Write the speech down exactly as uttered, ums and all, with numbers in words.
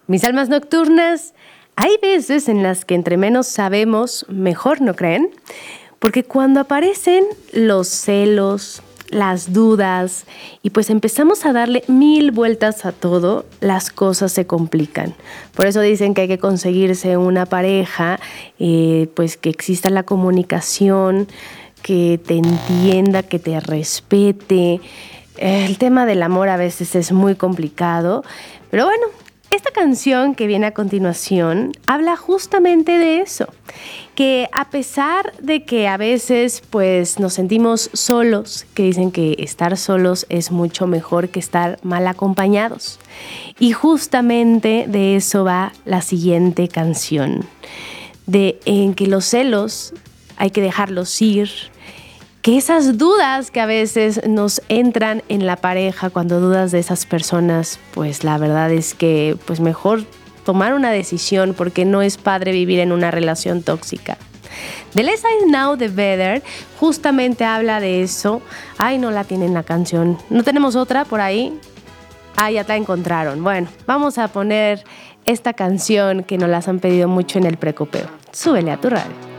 Mis almas nocturnas, hay veces en las que entre menos sabemos, mejor, ¿no creen? Porque cuando aparecen los celos, las dudas y pues empezamos a darle mil vueltas a todo, las cosas se complican. Por eso dicen que hay que conseguirse una pareja, eh, pues que exista la comunicación, que te entienda, que te respete. El tema del amor a veces es muy complicado, pero bueno, esta canción que viene a continuación habla justamente de eso, que a pesar de que a veces pues nos sentimos solos, que dicen que estar solos es mucho mejor que estar mal acompañados. Y justamente de eso va la siguiente canción, de en que los celos hay que dejarlos ir, que esas dudas que a veces nos entran en la pareja, cuando dudas de esas personas, pues la verdad es que pues mejor tomar una decisión, porque no es padre vivir en una relación tóxica. The Less I Know, The Better, justamente habla de eso. Ay, no la tienen la canción. ¿No tenemos otra por ahí? Ah, ya la encontraron. Bueno, vamos a poner esta canción que nos las han pedido mucho en el precopeo. Súbele a tu radio.